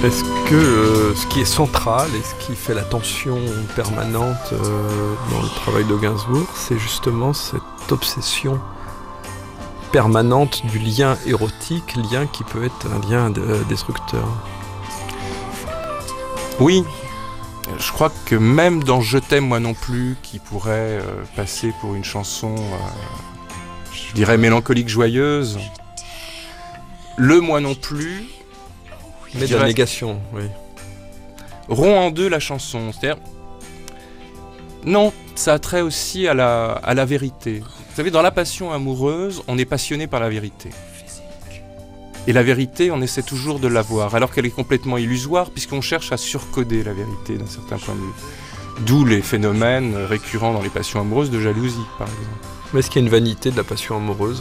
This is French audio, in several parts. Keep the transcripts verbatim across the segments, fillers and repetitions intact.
Est-ce que euh, ce qui est central et ce qui fait la tension permanente euh, dans le travail de Gainsbourg, c'est justement cette obsession permanente du lien érotique, lien qui peut être un lien de- destructeur? Oui, je crois que même dans Je t'aime moi non plus, qui pourrait euh, passer pour une chanson, euh, je dirais mélancolique joyeuse, le moi non plus Mais de la dirais- négation, oui. rompt en deux la chanson. C'est-à-dire, non, ça a trait aussi à la, à la vérité. Vous savez, dans la passion amoureuse, on est passionné par la vérité. Et la vérité, on essaie toujours de l'avoir, alors qu'elle est complètement illusoire, puisqu'on cherche à surcoder la vérité d'un certain point de vue. D'où les phénomènes récurrents dans les passions amoureuses de jalousie, par exemple. Mais est-ce qu'il y a une vanité de la passion amoureuse?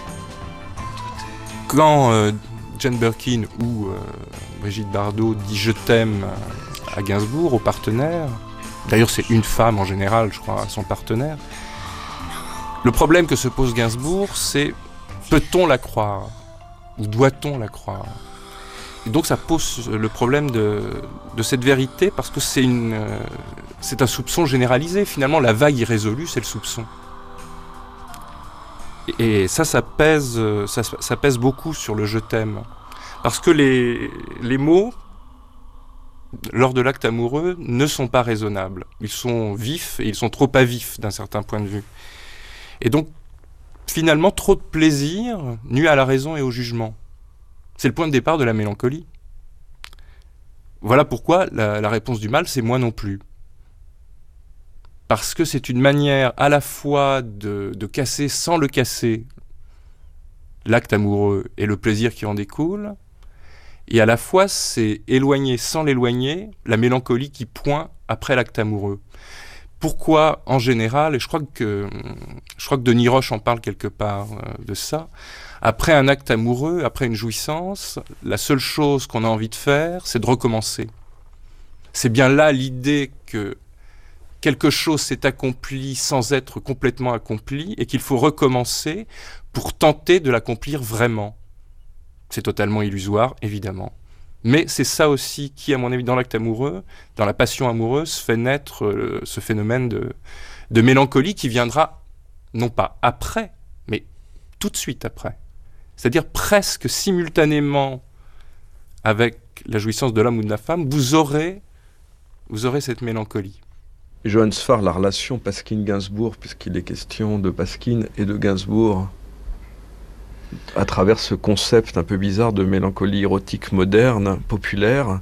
Quand euh, Jane Birkin ou euh, Brigitte Bardot dit « je t'aime » à Gainsbourg, au partenaire, d'ailleurs c'est une femme en général, je crois, à son partenaire, le problème que se pose Gainsbourg, c'est peut-on la croire? Ou doit-on la croire? Et donc ça pose le problème de, de cette vérité, parce que c'est une, euh, c'est un soupçon généralisé. Finalement, la vague irrésolue, c'est le soupçon. Et, et ça, ça pèse, euh, ça, ça pèse beaucoup sur le « je t'aime ». Parce que les, les mots, lors de l'acte amoureux, ne sont pas raisonnables. Ils sont vifs et ils sont trop avifs d'un certain point de vue. Et donc, finalement, trop de plaisir nuit à la raison et au jugement. C'est le point de départ de la mélancolie. Voilà pourquoi la, la réponse du mal, c'est moi non plus. Parce que c'est une manière à la fois de, de casser sans le casser l'acte amoureux et le plaisir qui en découle, et à la fois c'est éloigner sans l'éloigner la mélancolie qui pointe après l'acte amoureux. Pourquoi, en général, et je crois que, je crois que Denis Roche en parle quelque part euh, de ça, après un acte amoureux, après une jouissance, la seule chose qu'on a envie de faire, c'est de recommencer. C'est bien là l'idée que quelque chose s'est accompli sans être complètement accompli et qu'il faut recommencer pour tenter de l'accomplir vraiment. C'est totalement illusoire, évidemment. Mais c'est ça aussi qui, à mon avis, dans l'acte amoureux, dans la passion amoureuse, fait naître euh, ce phénomène de, de mélancolie qui viendra, non pas après, mais tout de suite après. C'est-à-dire presque simultanément avec la jouissance de l'homme ou de la femme, vous aurez, vous aurez cette mélancolie. Johann Sfar, la relation Pasquine-Gainsbourg, puisqu'il est question de Pasquine et de Gainsbourg, à travers ce concept un peu bizarre de mélancolie érotique moderne, populaire,